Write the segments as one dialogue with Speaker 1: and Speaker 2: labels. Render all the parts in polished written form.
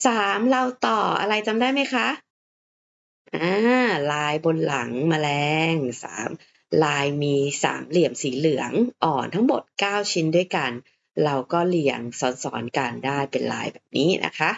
Speaker 1: 3เราต่ออะไรจำได้ไหมคะลายบนหลังแมลง3ลายมีสามเหลี่ยมสีเหลืองอ่อนทั้งหมด9ชิ้นด้วยกันเราก็เรียงซ้อนๆกันได้เป็นลายแบบนี้นะคะ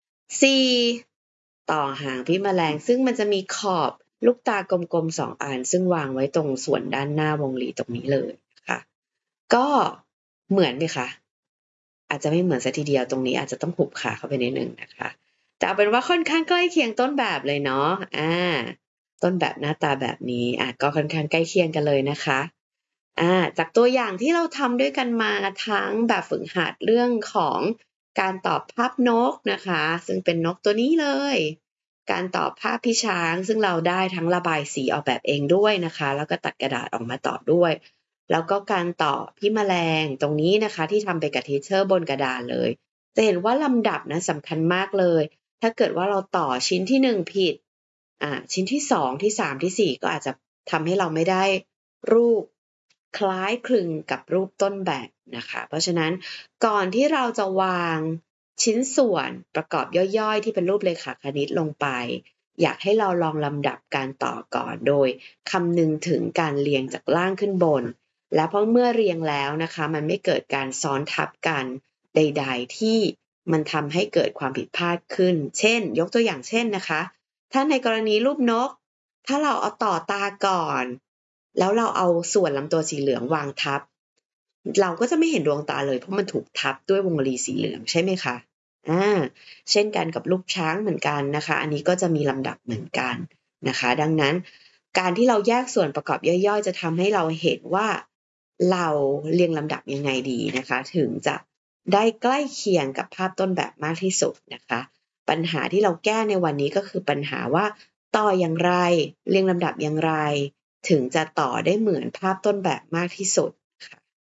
Speaker 1: 4ต่อหางพี่แมลงซึ่งมันจะมีขอบลูกตากลมๆ2อันซึ่งวางไว้ตรงส่วนด้านหน้าวงรีตรงนี้เลยนะคะก็เหมือนไหมคะอาจจะไม่เหมือนซะทีเดียวตรงนี้อาจจะต้องหุบขาเข้าไปนิดนึงนะคะแต่เอาเป็นว่าค่อนข้างใกล้เคียงต้นแบบเลยเนาะต้นแบบหน้าตาแบบนี้ก็ค่อนข้างใกล้เคียงกันเลยนะคะจากตัวอย่างที่เราทำด้วยกันมาทั้งแบบฝึกหัดเรื่องของการตอบภาพนกนะคะซึ่งเป็นนกตัวนี้เลยการตอบภาพพี่ช้างซึ่งเราได้ทั้งระบายสีออกแบบเองด้วยนะคะแล้วก็ตัดกระดาษออกมาต่อด้วยแล้วก็การต่อพี่แมลงตรงนี้นะคะที่ทำไปกับทีเชอร์บนกระดานเลยจะเห็นว่าลำดับนะสำคัญมากเลยถ้าเกิดว่าเราต่อชิ้นที่1ผิดชิ้นที่2ที่3ที่4ก็อาจจะทำให้เราไม่ได้รูปคล้ายคลึงกับรูปต้นแบบนะคะเพราะฉะนั้นก่อนที่เราจะวางชิ้นส่วนประกอบย่อยๆที่เป็นรูปเรขาคณิตลงไปอยากให้เราลองลำดับการต่อก่อนโดยคำนึงถึงการเรียงจากล่างขึ้นบนและเพราะเมื่อเรียงแล้วนะคะมันไม่เกิดการซ้อนทับกันใดๆที่มันทำให้เกิดความผิดพลาดขึ้นเช่นยกตัวอย่างเช่นนะคะถ้าในกรณีรูปนกถ้าเราเอาต่อตาก่อนแล้วเราเอาส่วนลำตัวสีเหลืองวางทับเราก็จะไม่เห็นดวงตาเลยเพราะมันถูกทับด้วยวงรีสีเหลืองใช่ไหมคะเช่นกันกับลูกช้างเหมือนกันนะคะอันนี้ก็จะมีลำดับเหมือนกันนะคะดังนั้นการที่เราแยกส่วนประกอบย่อยๆจะทำให้เราเห็นว่าเราเรียงลำดับยังไงดีนะคะถึงจะได้ใกล้เคียงกับภาพต้นแบบมากที่สุดนะคะปัญหาที่เราแก้ในวันนี้ก็คือปัญหาว่าต่ออย่างไรเรียงลำดับอย่างไรถึงจะต่อได้เหมือนภาพต้นแบบมากที่สุดค่ะ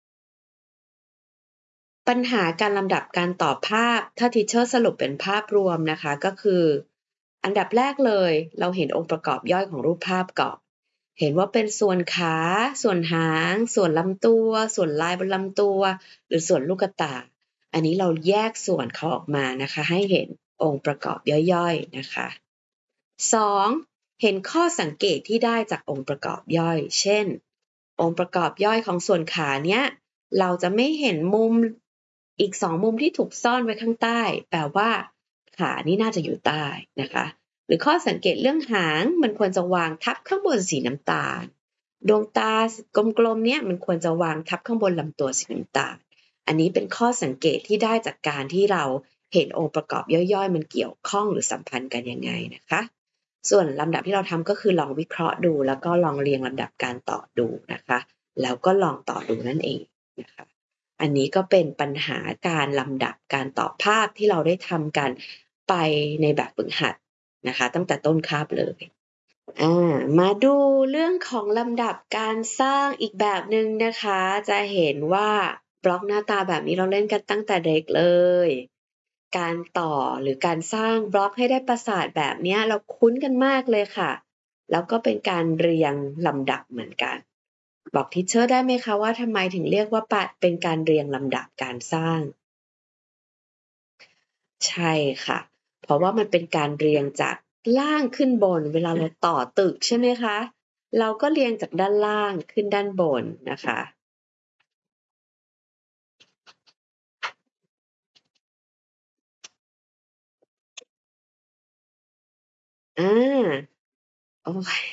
Speaker 1: ปัญหาการลำดับการต่อภาพถ้าทีเชอร์สรุปเป็นภาพรวมนะคะก็คืออันดับแรกเลยเราเห็นองค์ประกอบย่อยของรูปภาพก่อนเห็นว่าเป็นส่วนขาส่วนหางส่วนลำตัวส่วนลายบนลำตัวหรือส่วนลูกตาอันนี้เราแยกส่วนเขาออกมานะคะให้เห็นองค์ประกอบย่อยๆนะคะ 2. เห็นข้อสังเกตที่ได้จากองค์ประกอบย่อย เช่น องค์ประกอบย่อยของส่วนขาเนี้ยเราจะไม่เห็นมุมอีก2มุมที่ถูกซ่อนไว้ข้างใต้แปลว่าขานี่น่าจะอยู่ใต้นะคะหรือข้อสังเกตเรื่องหางมันควรจะวางทับข้างบนสีน้ำตาลดวงตากลมๆเนี้ยมันควรจะวางทับข้างบนลำตัวสีน้ำตาลอันนี้เป็นข้อสังเกตที่ได้จากการที่เราเห็นองค์ประกอบย่อยๆมันเกี่ยวข้องหรือสัมพันธ์กันยังไงนะคะส่วนลำดับที่เราทำก็คือลองวิเคราะห์ดูแล้วก็ลองเรียงลำดับการต่อดูนะคะแล้วก็ลองต่อดูนั่นเองนะคะอันนี้ก็เป็นปัญหาการลำดับการต่อภาพที่เราได้ทำกันไปในแบบฝึกหัดนะคะตั้งแต่ต้นคาบเลยมาดูเรื่องของลำดับการสร้างอีกแบบหนึ่งนะคะจะเห็นว่าบล็อกหน้าตาแบบนี้เราเล่นกันตั้งแต่เด็กเลยการต่อหรือการสร้างบล็อกให้ได้ประสาทแบบนี้เราคุ้นกันมากเลยค่ะแล้วก็เป็นการเรียงลำดับเหมือนกันบอกทีเชอร์ได้ไหมคะว่าทำไมถึงเรียกว่าเป็นการเรียงลำดับการสร้างใช่ค่ะเพราะว่ามันเป็นการเรียงจากล่างขึ้นบนเวลาเราต่อตึกใช่ไหมคะเราก็เรียงจากด้านล่างขึ้นด้านบนนะคะอาโอ้ย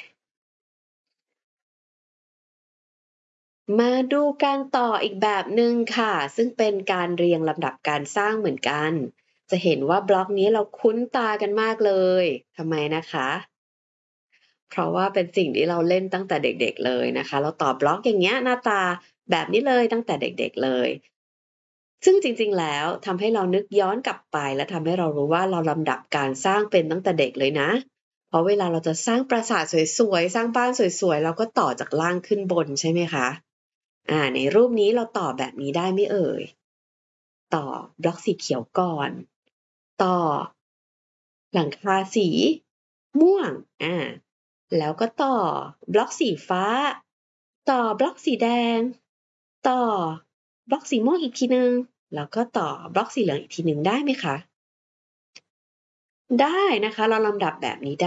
Speaker 1: มาดูการต่ออีกแบบหนึ่งค่ะซึ่งเป็นการเรียงลำดับการสร้างเหมือนกันจะเห็นว่าบล็อกนี้เราคุ้นตากันมากเลยทำไมนะคะเพราะว่าเป็นสิ่งที่เราเล่นตั้งแต่เด็กๆเลยนะคะเราต่อบล็อกอย่างเงี้ยหน้าตาแบบนี้เลยตั้งแต่เด็กๆเลย ซึ่งจริงๆ แล้วทำให้เรานึกย้อนกลับไปและทำให้เรารู้ว่าเราลำดับการสร้างเป็นตั้งแต่เด็กเลยนะเพราะเวลาเราจะสร้างปราสาทสวยๆสร้างบ้านสวยๆเราก็ต่อจากล่างขึ้นบนใช่ไหมคะในรูปนี้เราต่อแบบนี้ได้ไหมเอ่ยต่อบล็อกสีเขียวก่อนต่อหลังคาสีม่วงแล้วก็ต่อบล็อกสีฟ้าต่อบล็อกสีแดงต่อบล็อกสีม่วงอีกทีหนึ่งแล้วก็ต่อบล็อกสีเหลืองอีกทีหนึ่งได้ไหมคะได้นะคะ เราลำดับแบบนี้ได้